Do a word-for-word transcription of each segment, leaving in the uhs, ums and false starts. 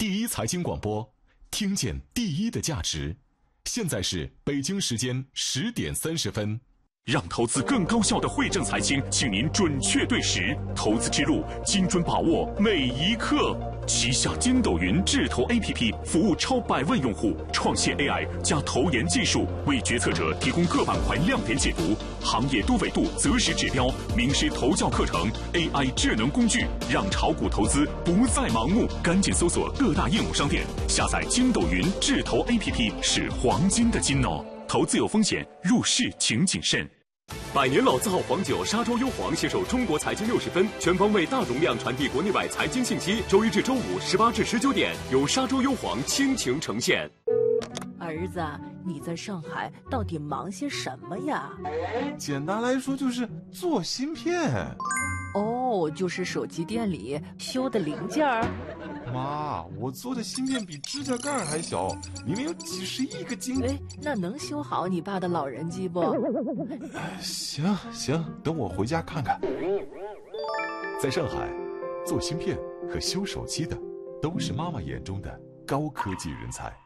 第一财经广播，听见第一的价值。现在是北京时间十点三十分。 让投资更高效的惠正财经，请您准确对时，投资之路精准把握每一刻。旗下筋斗云智投 A P P 服务超百万用户，创现 A I 加投研技术，为决策者提供各板块亮点解读、行业多维度择时指标、名师投教课程、A I 智能工具，让炒股投资不再盲目。赶紧搜索各大应用商店，下载筋斗云智投 A P P， 是黄金的金哦。投资有风险，入市请谨慎。 百年老字号黄酒沙洲优黄携手中国财经六十分，全方位大容量传递国内外财经信息。周一至周五十八至十九点，由沙洲优黄倾情呈现。 儿子，你在上海到底忙些什么呀？ 简单来说就是做芯片。 哦，就是手机店里修的零件儿。 妈，我做的芯片比指甲盖还小，里面有几十亿个晶。 哎，那能修好你爸的老人机不？ 行行，等我回家看看。 在上海，做芯片和修手机的都是妈妈眼中的高科技人才。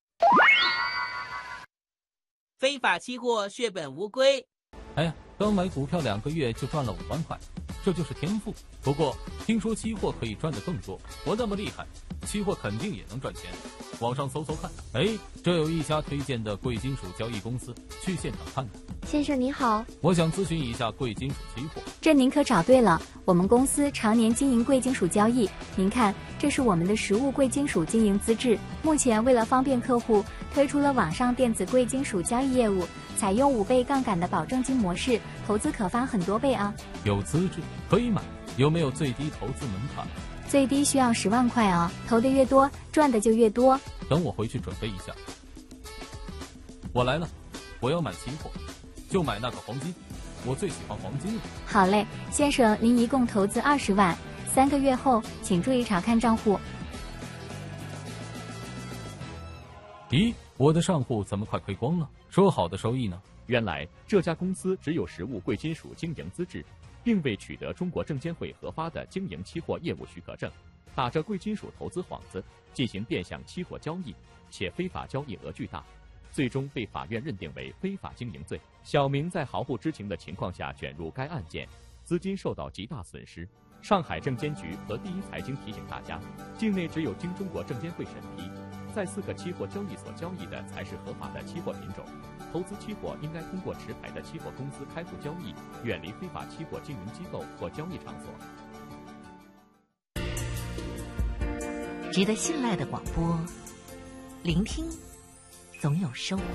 非法期货血本无归。 哎呀，刚买股票两个月就赚了五万块，这就是天赋。不过听说期货可以赚得更多，我那么厉害，期货肯定也能赚钱。网上搜搜看，哎，这有一家推荐的贵金属交易公司，去现场看看。 先生你好， 我想咨询一下贵金属期货。 这您可找对了，我们公司常年经营贵金属交易。您看，这是我们的实物贵金属经营资质。目前为了方便客户，推出了网上电子贵金属交易业务，采用五倍杠杆的保证金模式，投资可翻很多倍啊。 有资质可以买，有没有最低投资门槛？ 最低需要十万块啊，投的越多，赚的就越多。 等我回去准备一下。我来了，我要买期货，就买那个黄金，我最喜欢黄金了。 好嘞，先生，您一共投资二十万，三个月后请注意查看账户。 咦，我的账户怎么快亏光了？说好的收益呢？ 原来这家公司只有实物贵金属经营资质，并未取得中国证监会核发的经营期货业务许可证，打着贵金属投资幌子进行变相期货交易，且非法交易额巨大，最终被法院认定为非法经营罪。小明在毫不知情的情况下卷入该案件，资金受到极大损失。上海证监局和第一财经提醒大家，境内只有经中国证监会审批，在四个期货交易所交易的才是合法的期货品种。投资期货应该通过持牌的期货公司开户交易，远离非法期货经营机构或交易场所。 值得信赖的广播，聆听总有收获。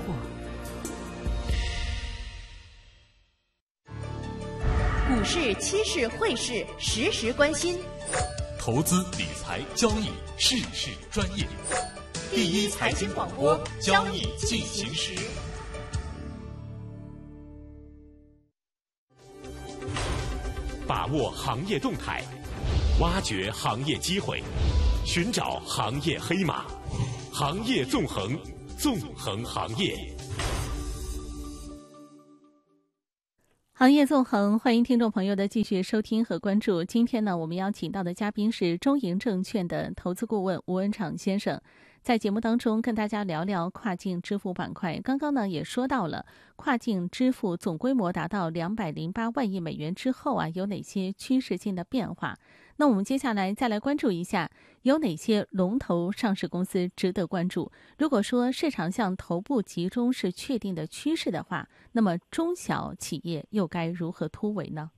股市、期市、汇市，时时关心。 投资理财交易，事事专业。第一财经广播，交易进行时。把握行业动态，挖掘行业机会，寻找行业黑马，行业纵横，纵横行业。 行业纵横，欢迎听众朋友的继续收听和关注。今天呢，我们邀请到的嘉宾是中银证券的投资顾问吴文长先生，在节目当中跟大家聊聊跨境支付板块。刚刚呢也说到了跨境支付总规模达到两百零八万亿美元之后啊，有哪些趋势性的变化？那我们接下来再来关注一下有哪些龙头上市公司值得关注。如果说市场向头部集中是确定的趋势的话，那么中小企业又该如何突围呢？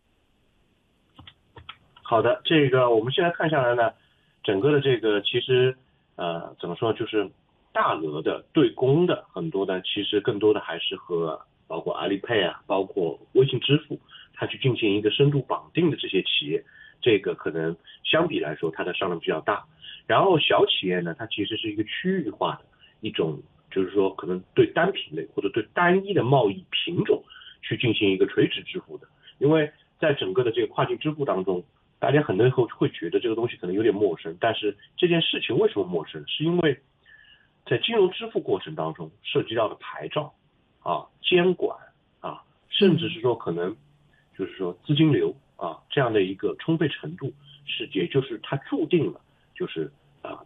好的，这个我们现在看下来呢，整个的这个其实呃怎么说，就是大额的对公的很多呢，其实更多的还是和包括阿里 Pay 啊，包括微信支付，它去进行一个深度绑定的这些企业，这个可能相比来说它的上量比较大。然后小企业呢，它其实是一个区域化的一种，就是说可能对单品类或者对单一的贸易品种去进行一个垂直支付的。因为在整个的这个跨境支付当中，大家很多人会觉得这个东西可能有点陌生，但是这件事情为什么陌生？是因为在金融支付过程当中涉及到的牌照啊、监管啊，甚至是说可能就是说资金流啊这样的一个充沛程度，是也就是它注定了就是啊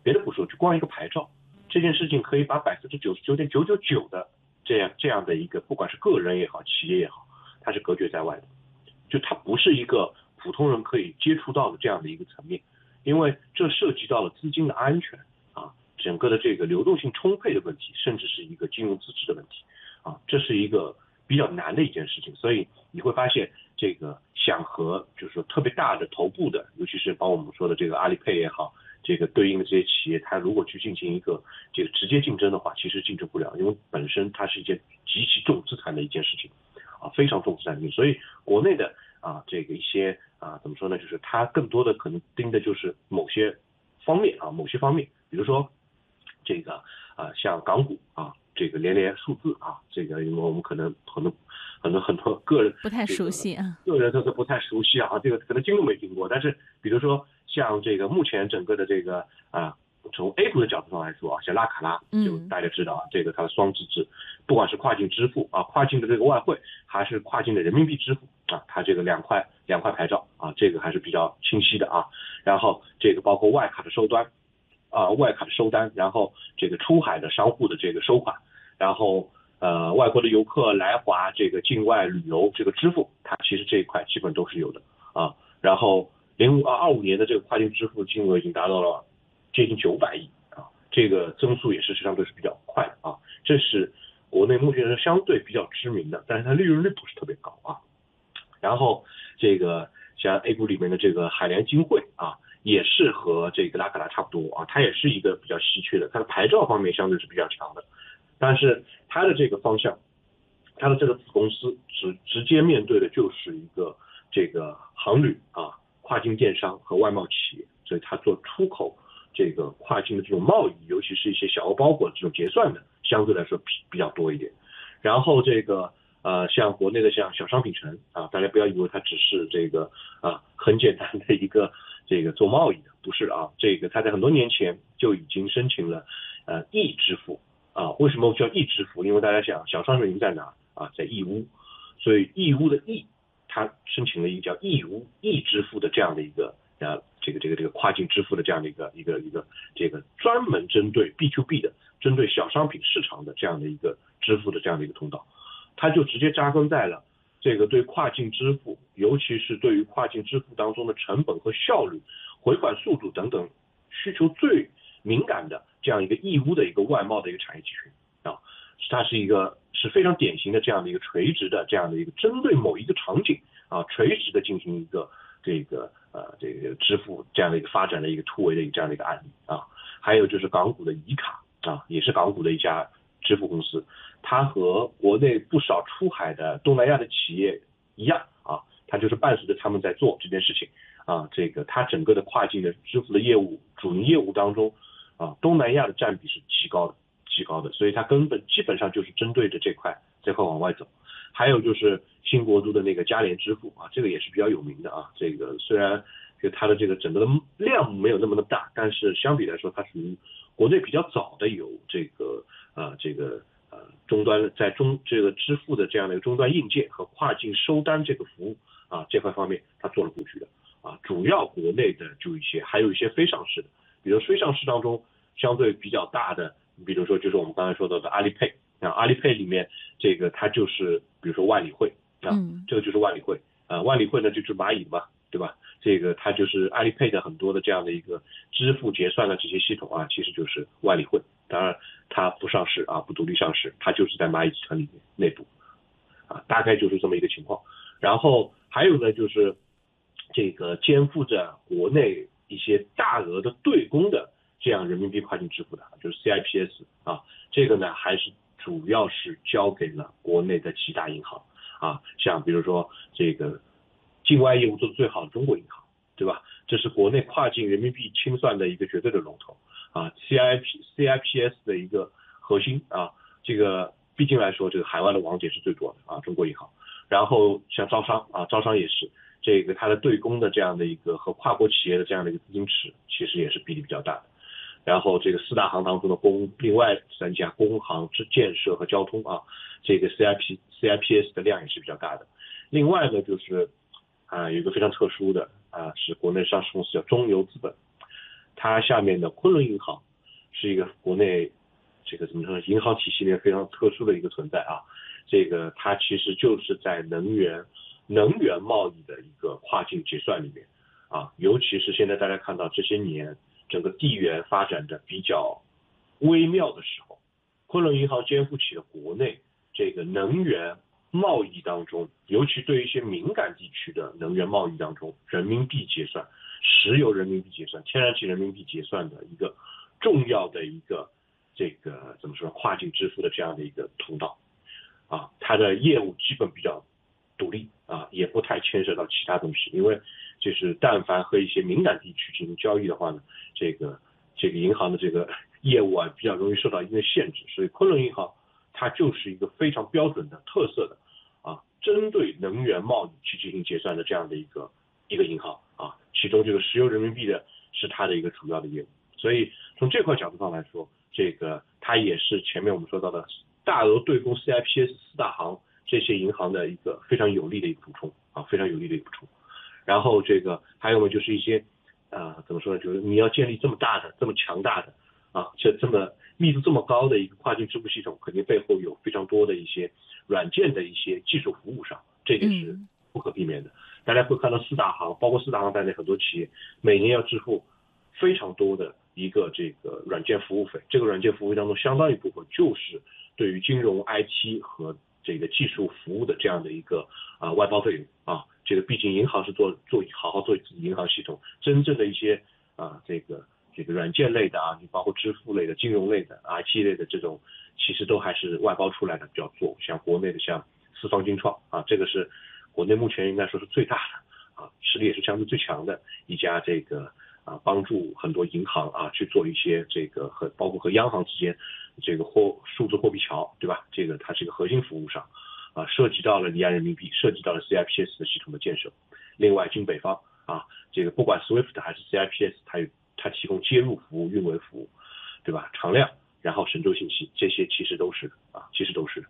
别的不说，就光一个牌照这件事情，可以把百分之九十九点九九九的这样这样的一个，不管是个人也好，企业也好，它是隔绝在外的，就它不是一个普通人可以接触到的这样的一个层面，因为这涉及到了资金的安全啊，整个的这个流动性充沛的问题，甚至是一个金融资质的问题啊，这是一个比较难的一件事情。所以你会发现，这个想和就是说特别大的头部的，尤其是帮我们说的这个阿里配也好，这个对应的这些企业，它如果去进行一个这个直接竞争的话，其实竞争不了，因为本身它是一件极其重资产的一件事情啊，非常重资产的。所以国内的啊这个一些啊怎么说呢，就是它更多的可能盯的就是某些方面啊，某些方面，比如说这个啊像港股啊，这个连连数字啊，这个因为我们可能很多很多很多个人不太熟悉啊， 个人都是不太熟悉啊，这个可能听都没听过。但是比如说像这个目前整个的这个啊，从 A 股的角度上来说啊，像拉卡拉，就大家知道啊，这个它的双资制，不管是跨境支付啊，跨境的这个外汇，还是跨境的人民币支付啊，它这个两块两块牌照啊，这个还是比较清晰的啊。然后这个包括外卡的收端啊，外卡的收单，然后这个出海的商户的这个收款，然后呃外国的游客来华这个境外旅游这个支付，它其实这一块基本都是有的啊。然后零五二二五年的这个跨境支付金额已经达到了接近九百亿啊，这个增速也是相对是比较快的啊。这是国内目前是相对比较知名的，但是它利润率不是特别高啊。然后这个像 A 股里面的这个海联金汇啊，也是和这个拉卡拉差不多啊，它也是一个比较稀缺的，它的牌照方面相对是比较强的，但是它的这个方向，它的这个子公司直直接面对的就是一个这个航旅啊、跨境电商和外贸企业，所以它做出口这个跨境的这种贸易，尤其是一些小额包裹这种结算的，相对来说比比较多一点。然后这个呃，像国内的像小商品城啊，大家不要以为它只是这个啊很简单的一个这个做贸易的，不是啊，这个它在很多年前就已经申请了呃易支付啊。为什么叫易支付？因为大家想小商品在哪啊，在义乌，所以义乌的义，它申请了一个叫义乌易支付的这样的一个呃这个这个这个跨境支付的这样的一个一个一个这个专门针对 B to B 的，针对小商品市场的这样的一个支付的这样的一个通道。它就直接扎根在了这个对跨境支付，尤其是对于跨境支付当中的成本和效率、回款速度等等需求最敏感的这样一个义乌的一个外贸的一个产业集群啊，它是一个是非常典型的这样的一个垂直的这样的一个针对某一个场景啊，垂直的进行一个这个呃这个支付这样的一个发展的一个突围的一个这样的一个案例啊。还有就是港股的移卡啊，也是港股的一家支付公司，它和国内不少出海的东南亚的企业一样啊，它就是伴随着他们在做这件事情啊。这个它整个的跨境的支付的业务主营业务当中啊，东南亚的占比是极高的，极高的，所以它根本基本上就是针对着这块这块往外走。还有就是新国都的那个嘉联支付啊，这个也是比较有名的啊。这个虽然就它的这个整个的量没有那么的大，但是相比来说，它属于国内比较早的有这个呃这个呃终端在中这个支付的这样的一个终端硬件和跨境收单这个服务啊这块方面，它做了布局的啊。主要国内的就一些，还有一些非上市的，比如非上市当中相对比较大的，比如说就是我们刚才说到的阿里配啊，阿里配里面这个它就是比如说万里汇啊， 嗯、 这个就是万里汇啊，万里汇呢就是蚂蚁嘛，对吧？这个它就是阿里配的很多的这样的一个支付结算的这些系统啊，其实就是万里汇。当然它不上市啊，不独立上市，它就是在蚂蚁集团里面内部啊，大概就是这么一个情况。然后还有呢，就是这个肩负着国内一些大额的对公的这样人民币跨境支付的，就是 C I P S 啊，这个呢还是主要是交给了国内的几大银行啊，像比如说这个境外业务做的最好的中国银行，对吧？这是国内跨境人民币清算的一个绝对的龙头啊 ，C I P C I P S 的一个核心啊，这个毕竟来说，这个海外的网点是最多的啊，中国银行。然后像招商啊，招商也是这个它的对公的这样的一个和跨国企业的这样的一个资金池，其实也是比例比较大的。然后这个四大行当中的公，另外三家工行、建设和交通啊，这个 C I P C I P S 的量也是比较大的。另外呢，就是啊有一个非常特殊的啊，是国内上市公司叫中邮资本。 它下面的昆仑银行是一个国内这个怎么说呢，银行体系里面非常特殊的一个存在啊。这个它其实就是在能源能源贸易的一个跨境结算里面啊，尤其是现在大家看到这些年整个地缘发展的比较微妙的时候，昆仑银行肩负起了国内这个能源贸易当中，尤其对于一些敏感地区的能源贸易当中，人民币结算、石油人民币结算、天然气人民币结算的一个重要的一个这个怎么说跨境支付的这样的一个通道啊，它的业务基本比较独立啊，也不太牵涉到其他东西，因为就是但凡和一些敏感地区进行交易的话呢，这个这个银行的这个业务啊比较容易受到一定的限制，所以昆仑银行它就是一个非常标准的特色的啊，针对能源贸易去进行结算的这样的一个一个银行啊，其中这个石油人民币的是它的一个主要的业务，所以从这块角度上来说，这个它也是前面我们说到的大额对公 C I P S 四大行这些银行的一个非常有力的一个补充啊，非常有力的一个补充。然后这个还有呢，就是一些呃怎么说呢，就是你要建立这么大的、这么强大的啊，这这么密度这么高的一个跨境支付系统，肯定背后有非常多的一些软件的一些技术服务上，这点是不可避免的。嗯、大家会看到四大行，包括四大行在内很多企业每年要支付非常多的一个这个软件服务费，这个软件服务费当中相当一部分就是对于金融 I T 和这个技术服务的这样的一个啊、呃、外包费用啊，这个毕竟银行是做做好好做自己银行系统，真正的一些啊、呃、这个这个软件类的啊，你包括支付类的、金融类的、I T 类的这种，其实都还是外包出来的比较多。像国内的像四方金创啊，这个是国内目前应该说是最大的啊，实力也是相对最强的一家这个啊帮助很多银行啊去做一些这个和包括和央行之间这个货数字货币桥，对吧？这个它是一个核心服务商啊，涉及到了离岸人民币，涉及到了 C I P S 的系统的建设。另外，京北方啊，这个不管 SWIFT 还是 C I P S， 它有它提供接入服务、运维服务，对吧？常亮，然后神州信息，这些其实都是的啊，其实都是的。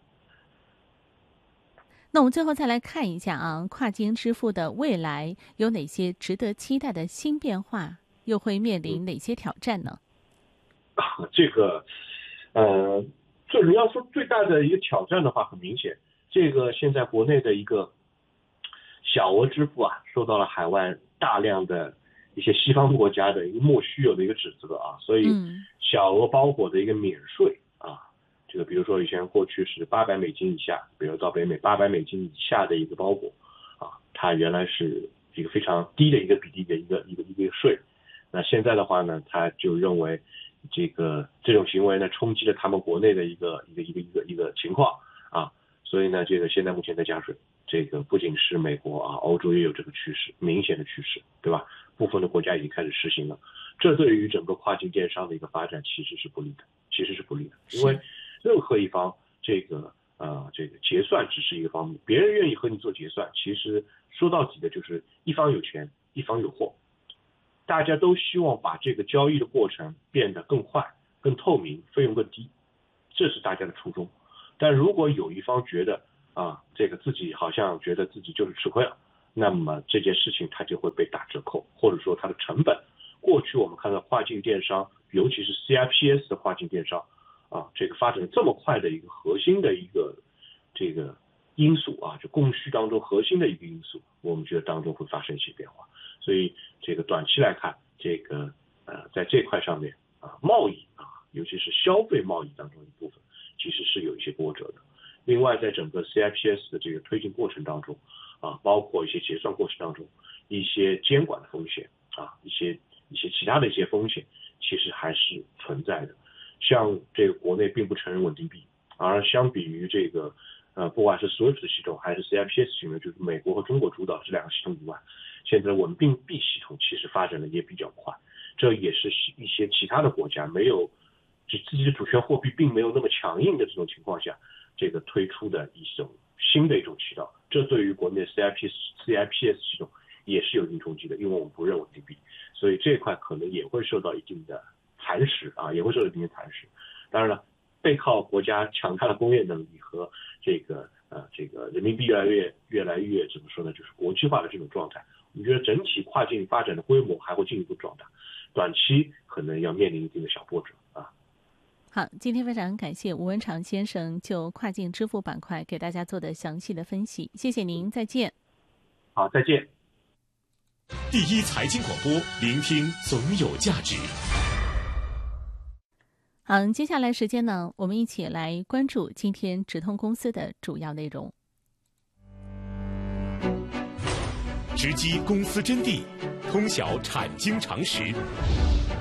那我们最后再来看一下啊，跨境支付的未来有哪些值得期待的新变化，又会面临哪些挑战呢？ 啊，这个。呃，最主要说最大的一个挑战的话，很明显，这个现在国内的一个小额支付啊，受到了海外大量的一些西方国家的一个莫须有的一个指责啊，所以小额包裹的一个免税啊，这个比如说以前过去是八百美金以下，比如到北美八百美金以下的一个包裹啊，它原来是一个非常低的一个比例的一个一个一个税，那现在的话呢，他就认为。这个这种行为呢，冲击了他们国内的一个一个一个一个一个情况啊，所以呢，这个现在目前在加税，这个不仅是美国啊，欧洲也有这个趋势，明显的趋势，对吧？部分的国家已经开始实行了，这对于整个跨境电商的一个发展其实是不利的，其实是不利的，因为任何一方这个呃这个结算只是一个方面，别人愿意和你做结算，其实说到底的就是一方有钱，一方有货。大家都希望把这个交易的过程变得更快、更透明，费用更低，这是大家的初衷。但如果有一方觉得啊，这个自己好像觉得自己就是吃亏了，那么这件事情它就会被打折扣，或者说它的成本。过去我们看到跨境电商，尤其是 C I P S 的跨境电商啊，这个发展这么快的一个核心的一个这个因素啊，就供需当中核心的一个因素，我们觉得当中会发生一些变化。所以这个短期来看，这个呃在这块上面啊，贸易啊，尤其是消费贸易当中一部分，其实是有一些波折的。另外，在整个 C I P S 的这个推进过程当中啊，包括一些结算过程当中，一些监管的风险啊，一些一些其他的一些风险，其实还是存在的。像这个国内并不承认稳定币，而相比于这个呃不管是 SWIFT 系统还是 C I P S 系统，就是美国和中国主导这两个系统以外。现在稳定币系统其实发展的也比较快，这也是一些其他的国家没有就自己的主权货币并没有那么强硬的这种情况下，这个推出的一种新的一种渠道，这对于国内 C I P S C I P S 系统也是有一定冲击的，因为我们不认稳定币，所以这块可能也会受到一定的蚕食啊，也会受到一定的蚕食。当然了，背靠国家强大的工业能力和这个呃这个人民币越来越越来越怎么说呢，就是国际化的这种状态。我觉得整体跨境发展的规模还会进一步壮大， 短期可能要面临一定的小波折啊。 好，今天非常感谢吴文长先生就跨境支付板块给大家做的详细的分析，谢谢您，再见。 好，再见。 第一财经广播，聆听总有价值。 好，接下来时间呢，我们一起来关注今天直通公司的主要内容。 直击公司真谛，通晓产经常识。